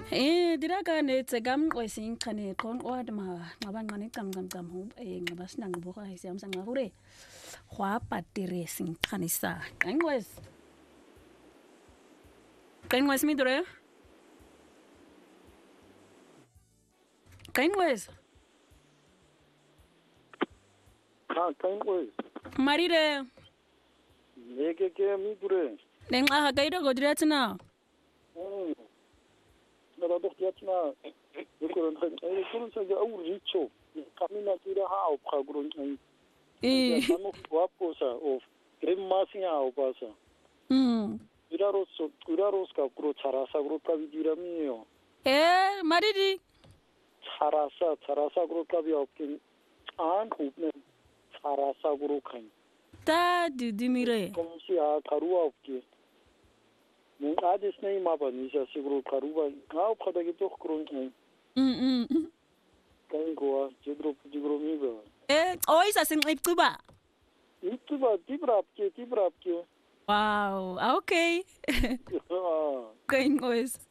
Dirakane tsekamqwesi ingqane qonqwad ma ngabanqane camcam hu ngabasina ngboga isiyamsa ngakure khwa patire singqanisa qenqwes midure qenqwes qenqwes marire ke midure nenqa gaida godiratsna Nada doch jetzt na kurun sa au richo kamina tira ha au khagurun mano wapo sa of masia au pasa iraros ka kuro charasa kuro ka vidira mio maridi charasa kuro ka bi opkin an hupne charasa kuro khan ta dimire como si a karua opki Mun adis nei mabani sa siguro karuba ngau khada ki tok kurun kain goa jidro miba oisa sing iptuba tibrap ke wow okay kain ois